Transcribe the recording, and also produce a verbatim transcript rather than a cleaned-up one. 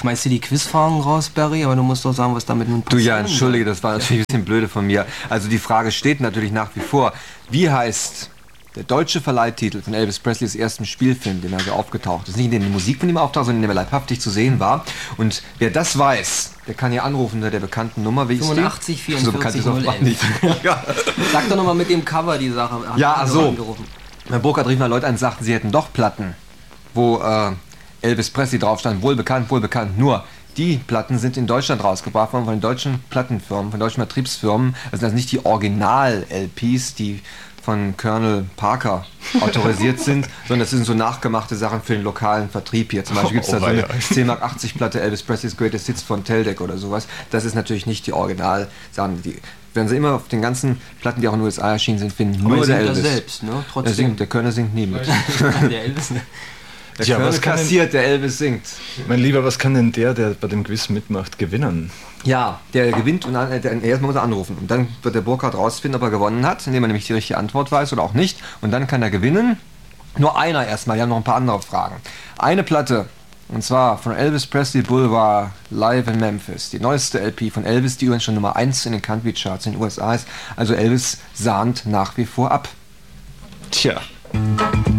schmeiß dir die Quizfragen raus, Barry, aber du musst doch sagen, was damit nun Du, passiert. ja, entschuldige, das war natürlich ein bisschen blöde von mir. Also die Frage steht natürlich nach wie vor. Wie heißt der deutsche Verleihtitel von Elvis Presleys ersten Spielfilm, den er so aufgetaucht ist? Nicht in dem die Musik von ihm auftaucht, sondern in dem er leibhaftig zu sehen war. Und wer das weiß, der kann hier anrufen unter der bekannten Nummer. Wie ist die? fünfundachtzig vierundvierzig so null elf. Ja. Sag doch nochmal mit dem Cover die Sache. Ach, Ja, hat so. angerufen. Herr Burkhardt rief mal Leute an und sagten, sie hätten doch Platten, wo äh, Elvis Presley drauf stand. Wohl bekannt, wohl bekannt. Nur, die Platten sind in Deutschland rausgebracht worden von den deutschen Plattenfirmen, von deutschen Vertriebsfirmen. Also das sind nicht die Original-L Ps, die von Colonel Parker autorisiert sind, sondern das sind so nachgemachte Sachen für den lokalen Vertrieb hier. Zum Beispiel gibt es da so eine zehn Mark achtzig Platte Elvis Presley's Greatest Hits von Teldec oder sowas. Das ist natürlich nicht die Original-Sachen. Die werden Sie immer auf den ganzen Platten, die auch in den U S A erschienen sind, finden. Aber Nur der singt Elvis. er selbst, ne? Der, Trotzdem. singt, der Colonel singt nie mit. Der Elvis, ne? Der Ja, Colonel was kann kassiert, der Elvis singt. Mein Lieber, was kann denn der, der bei dem Quiz mitmacht, gewinnen? Ja, der gewinnt und dann, der, erstmal muss er anrufen. Und dann wird der Burkhardt rausfinden, ob er gewonnen hat, indem er nämlich die richtige Antwort weiß oder auch nicht. Und dann kann er gewinnen. Nur einer erstmal, wir haben noch ein paar andere Fragen. Eine Platte, und zwar von Elvis Presley Boulevard live in Memphis. Die neueste L P von Elvis, die übrigens schon Nummer eins in den Country Charts in den U S A ist. Also Elvis sahnt nach wie vor ab. Tja.